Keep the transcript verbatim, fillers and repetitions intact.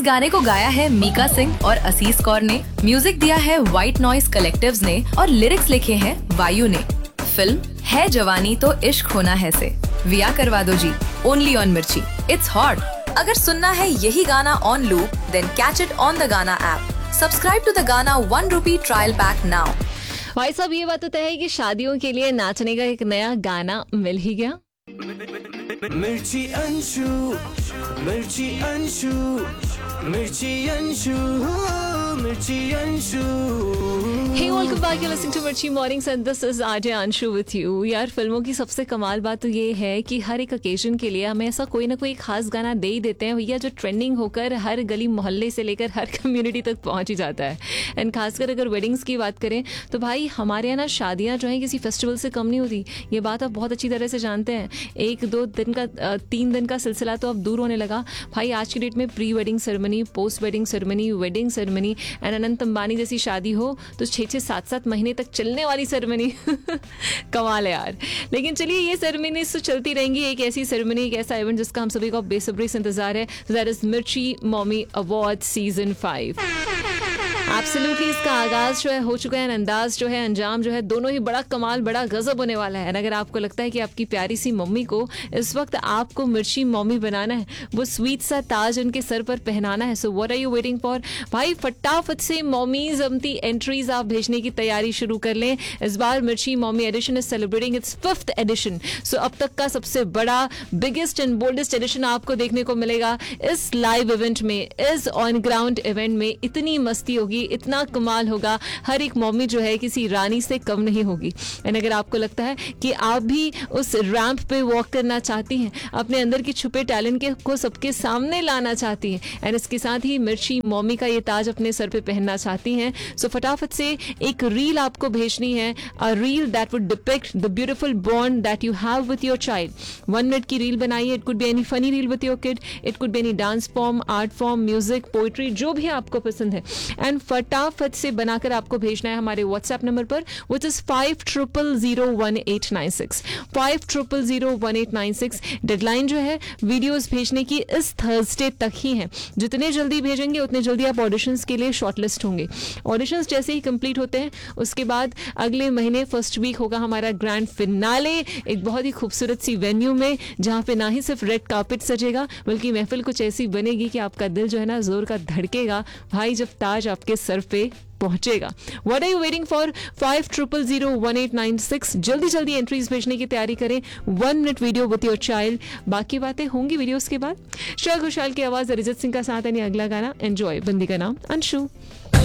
गाने को गाया है मीका सिंह और असीस कौर ने, म्यूजिक दिया है व्हाइट नॉइस कलेक्टिव्स ने और लिरिक्स लिखे हैं वायु ने। फिल्म है जवानी तो इश्क होना है से विया करवा दो जी, ओनली ऑन मिर्ची। It's hot. अगर सुनना है यही गाना on loop, then catch it on the गाना ऐप। सब्सक्राइब टू द गाना one rupee trial pack now. भाई साहब, ये बात तो है कि शादियों के लिए नाचने का एक नया गाना मिल ही गया। मिर्ची अंशु, मिर्ची अंशु, मिर्ची अंशु, मिर्ची Anshu. Hey, welcome back. You're listening to Mirchi Mornings and this is R J Anshu with you. यार, फिल्मों की सबसे कमाल बात तो ये है कि हर एक ओकेजन के लिए हमें ऐसा कोई ना कोई खास गाना दे ही देते हैं भैया, जो ट्रेंडिंग होकर हर गली मोहल्ले से लेकर हर कम्युनिटी तक पहुंच ही जाता है। एंड खासकर अगर वेडिंग्स की बात करें तो भाई हमारे यहाँ ना शादियाँ जो हैं किसी फेस्टिवल से कम नहीं होती। ये बात आप बहुत अच्छी तरह से जानते हैं। एक दो दिन का तीन दिन का सिलसिला तो अब दूर होने लगा भाई। आज की डेट में pre wedding ceremony, post wedding ceremony, wedding ceremony and Anant Ambani जैसी शादी हो तो छः छः सात सात महीने तक चलने वाली सेरेमनी कमाल है यार। लेकिन चलिए, ये सेरेमनी तो चलती रहेंगी। एक ऐसी सेरेमनी, एक ऐसा इवेंट जिसका हम सभी को बेसब्री से इंतजार है, दैट इज मिर्ची mommy award season five. Absolutely इसका आगाज जो है हो चुका है, अंदाज जो है, अंजाम जो है, दोनों ही बड़ा कमाल, बड़ा गजब होने वाला है। अगर आपको लगता है कि आपकी प्यारी सी मम्मी को इस वक्त आपको मिर्ची मम्मी बनाना है, वो स्वीट सा ताज उनके सर पर पहनाना है, so what are you waiting for? भाई फटाफट से मॉमीज अपनी एंट्रीज आप भेजने की तैयारी शुरू कर लें। इस बार मिर्ची mommy addition is celebrating it's fifth edition. सो अब तक का सबसे बड़ा, बिगेस्ट एंड बोल्डेस्ट एडिशन आपको देखने को मिलेगा इस लाइव इवेंट में, इस ऑन ग्राउंड इवेंट में। इतनी मस्ती होगी, इतना कमाल होगा, हर एक मॉमी जो है किसी रानी से कम नहीं होगी। एंड अगर आपको लगता है कि आप भी उस रैंप पे वॉक करना चाहती हैं, अपने अंदर की छुपे टैलेंट के को सबके सामने लाना चाहती हैं एंड इसके साथ ही मिर्ची मॉमी का ये ताज अपने सर पे पहनना चाहती हैं, सो फटाफट से एक रील आपको भेजनी है, a reel that would depict the beautiful bond that you have with your child. One minute की रील बनाइए। It could be any funny reel with your kid, it could be any dance form, art form, music, poetry, जो भी आपको पसंद है। And फटाफट से बनाकर आपको भेजना है हमारे व्हाट्सएप नंबर पर, which is five triple zero one eight nine six five triple zero one eight nine six. Deadline जो है वीडियोस भेजने की इस थर्सडे तक ही है। जितने जल्दी भेजेंगे उतने जल्दी आप ऑडिशंस के लिए शॉर्टलिस्ट होंगे। ऑडिशंस जैसे ही कंप्लीट होते हैं उसके बाद अगले महीने फर्स्ट वीक होगा हमारा ग्रैंड फिनाले, एक बहुत ही खूबसूरत सी वेन्यू में, जहाँ पे ना ही सिर्फ रेड कार्पेट सजेगा बल्कि महफिल कुछ ऐसी बनेगी कि आपका दिल जो है ना जोर का धड़केगा भाई जब ताज आपके सर पे पहुंचेगा। What are you waiting for? Five triple zero one eight nine six. जल्दी जल्दी एंट्रीज भेजने की तैयारी करें। One minute video with your child. बाकी बातें होंगी वीडियोस के बाद। श्रेया घोषाल की आवाज, अरिजीत सिंह का साथ है अगला गाना। एंजॉय। बंदी का नाम अंशु।